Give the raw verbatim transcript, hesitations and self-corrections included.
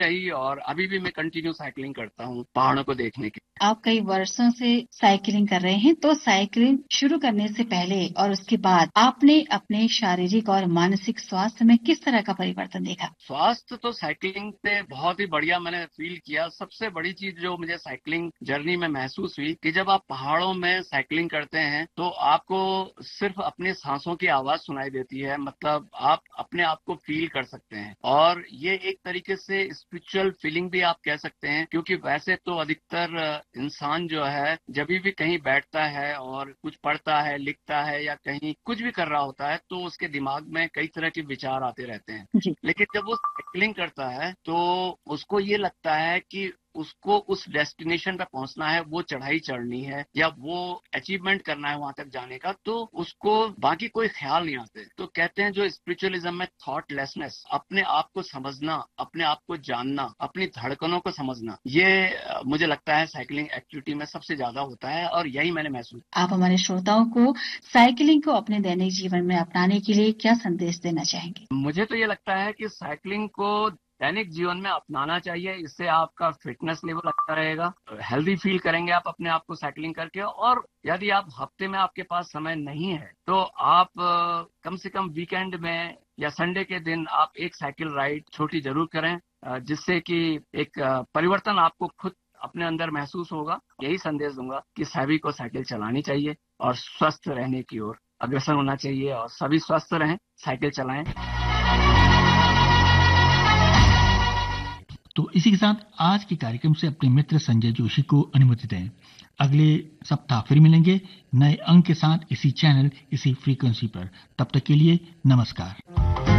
रही और अभी भी मैं कंटिन्यू साइकिलिंग करता हूँ पहाड़ों को देखने के। आप कई वर्षों से साइकिलिंग कर रहे हैं, तो साइकिलिंग शुरू करने से पहले और उसके बाद आपने अपने शारीरिक और मानसिक स्वास्थ्य में किस तरह का परिवर्तन देखा? स्वास्थ्य तो साइकिलिंग से बहुत ही बढ़िया मैंने फील किया। सबसे बड़ी चीज जो मुझे साइकिलिंग जर्नी में महसूस हुई कि जब आप पहाड़ों में साइकिलिंग करते हैं तो आपको सिर्फ अपनी सांसों की आवाज सुनाई देती है, मतलब आप अपने आप को फील कर सकते हैं। और ये एक तरीके से स्पिरिचुअल फीलिंग भी आप कह सकते हैं, क्योंकि वैसे तो अधिकतर इंसान जो है जब भी कहीं बैठता है और कुछ पढ़ता है, लिखता है या कहीं कुछ भी कर रहा होता है तो उसके दिमाग में कई तरह के विचार आते रहते हैं। जी। लेकिन जब वो साइकिलिंग करता है तो उसको ये लगता है कि उसको उस डेस्टिनेशन पे पहुंचना है, वो चढ़ाई चढ़नी है या वो अचीवमेंट करना है वहां तक जाने का, तो उसको बाकी कोई ख्याल नहीं आते। तो कहते हैं जो स्पिरिचुअलिज्म में थॉटलेसनेस, अपने आप को समझना, अपने आप को जानना, अपनी धड़कनों को समझना, ये अ, मुझे लगता है साइकिलिंग एक्टिविटी में सबसे ज्यादा होता है और यही मैंने महसूस। आप हमारे श्रोताओं को साइकिलिंग को अपने दैनिक जीवन में अपनाने के लिए क्या संदेश देना चाहेंगे? मुझे तो ये लगता है कि साइकिलिंग को दैनिक जीवन में अपनाना चाहिए। इससे आपका फिटनेस लेवल अच्छा रहेगा, हेल्दी फील करेंगे आप अपने आप को साइकिलिंग करके। और यदि आप हफ्ते में आपके पास समय नहीं है तो आप अ, कम से कम वीकेंड में या संडे के दिन आप एक साइकिल राइड छोटी जरूर करें, अ, जिससे कि एक अ, परिवर्तन आपको खुद अपने अंदर महसूस होगा। यही संदेश दूंगा कि सभी को साइकिल चलानी चाहिए और स्वस्थ रहने की ओर अग्रसर होना चाहिए और सभी स्वस्थ रहें, साइकिल चलाएं। तो इसी के साथ आज के कार्यक्रम से अपने मित्र संजय जोशी को अनुमति दें। अगले सप्ताह फिर मिलेंगे नए अंक के साथ इसी चैनल, इसी फ्रीक्वेंसी पर। तब तक के लिए नमस्कार।